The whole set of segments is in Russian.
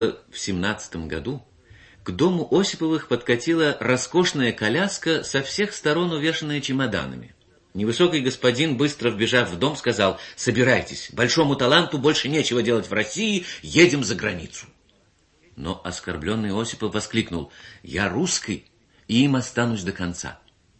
В 17 году к дому Осиповых подкатила роскошная коляска, со всех сторон увешанная чемоданами. Невысокий господин, быстро вбежав в дом, сказал: «Собирайтесь, большому таланту больше нечего делать в России, едем за границу». Но оскорбленный Осипов воскликнул: «Я русский, и им останусь до конца».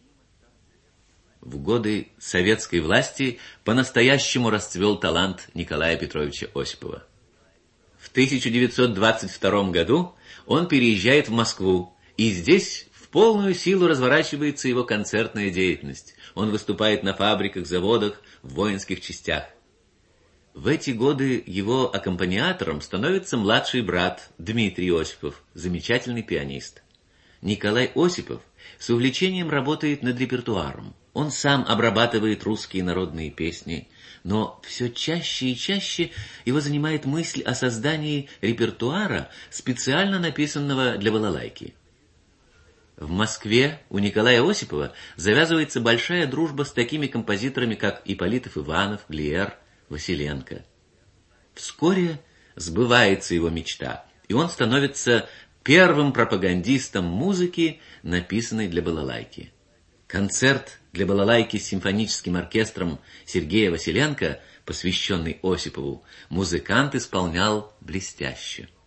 В годы советской власти по-настоящему расцвел талант Николая Петровича Осипова. В 1922 году он переезжает в Москву, и здесь в полную силу разворачивается его концертная деятельность. Он выступает на фабриках, заводах, в воинских частях. В эти годы его аккомпаниатором становится младший брат Дмитрий Осипов, замечательный пианист. Николай Осипов с увлечением работает над репертуаром. Он сам обрабатывает русские народные песни, но все чаще и чаще его занимает мысль о создании репертуара, специально написанного для балалайки. В Москве у Николая Осипова завязывается большая дружба с такими композиторами, как Ипполитов Иванов, Глиер, Василенко. Вскоре сбывается его мечта, и он становится первым пропагандистом музыки, написанной для балалайки. Концерт для балалайки с симфоническим оркестром Сергея Василенко, посвященный Осипову, музыкант исполнял блестяще.